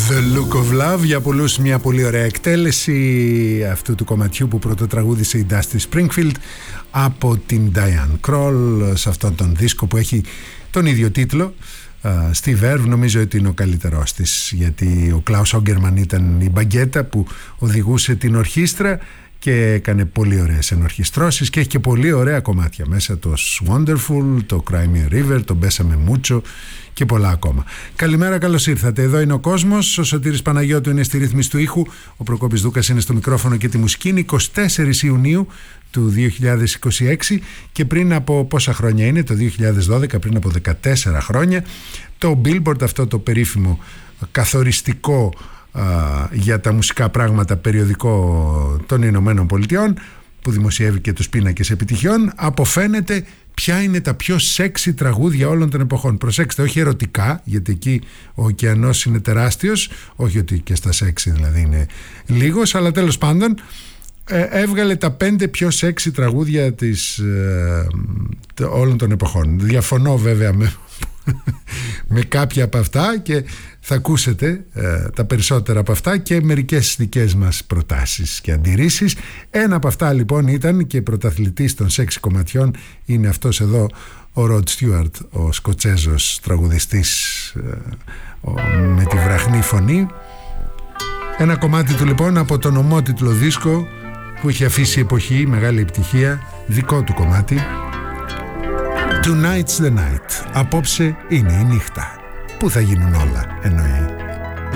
The Look of Love, για πολλούς μια πολύ ωραία εκτέλεση αυτού του κομματιού που πρωτοτραγούδισε η Dusty Springfield από την Diane Kroll σε αυτόν τον δίσκο που έχει τον ίδιο τίτλο. Steve Verve νομίζω ότι είναι ο καλύτερός της, γιατί ο Klaus Ogerman ήταν η μπαγκέτα που οδηγούσε την ορχήστρα και έκανε πολύ ωραίες ενορχιστρώσεις και έχει και πολύ ωραία κομμάτια μέσα, το Wonderful, το Cry Me a River, το Bésame Mucho και πολλά ακόμα. Καλημέρα, καλώς ήρθατε. Εδώ είναι ο κόσμος. Ο Σωτήρης Παναγιώτου είναι στη ρύθμιση του ήχου. Ο Προκόπης Δούκας είναι στο μικρόφωνο και τη μουσική. Είναι 24 Ιουνίου του 2026 και πριν από πόσα χρόνια είναι, το 2012, πριν από 14 χρόνια, το Billboard, αυτό το περίφημο καθοριστικό για τα μουσικά πράγματα περιοδικό των Ηνωμένων Πολιτειών, που δημοσιεύει και τους πίνακες επιτυχιών, αποφαίνεται ποια είναι τα πιο σεξι τραγούδια όλων των εποχών. Προσέξτε, όχι ερωτικά, γιατί εκεί ο ωκεανός είναι τεράστιος, όχι ότι και στα σεξι δηλαδή είναι λίγος, αλλά τέλος πάντων έβγαλε τα 5 πιο σεξι τραγούδια όλων των εποχών. Διαφωνώ βέβαια με κάποια από αυτά και θα ακούσετε τα περισσότερα από αυτά και μερικές δικές μας προτάσεις και αντιρρήσεις. Ένα από αυτά λοιπόν ήταν, και πρωταθλητής των σεξι κομματιών είναι αυτός εδώ, ο Rod Stewart, ο Σκοτσέζος τραγουδιστής με τη βραχνή φωνή. Ένα κομμάτι του λοιπόν από τον ομότιτλο δίσκο που είχε αφήσει εποχή, μεγάλη επιτυχία, δικό του κομμάτι. Tonight's the night. Απόψε είναι η νύχτα. Πού θα γίνουν όλα, εννοεί.